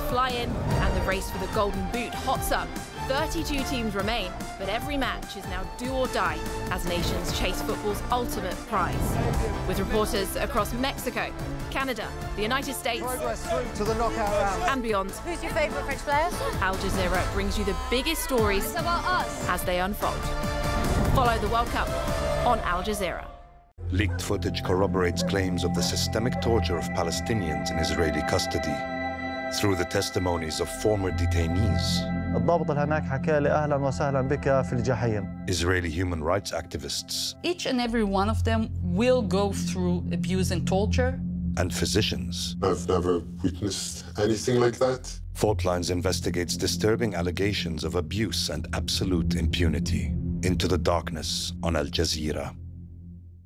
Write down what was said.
fly in and the race for the Golden Boot hots up. 32 teams remain, but every match is now do or die as nations chase football's ultimate prize. With reporters across Mexico, Canada, the United States, Progress through to the knockout round and beyond. Who's your favourite French player? Al Jazeera brings you the biggest stories It's about us. as they unfold. Follow the World Cup on Al Jazeera. Leaked footage corroborates claims of the systemic torture of Palestinians in Israeli custody through the testimonies of former detainees. الضابط اللي هناك حكى لي أهلا وسهلا بك في الجحيم. Israeli human rights activists. Each and every one of them will go through abuse and torture. And physicians. I've never witnessed anything like that. Fault Lines investigates disturbing allegations of abuse and absolute impunity. Into the darkness on Al Jazeera.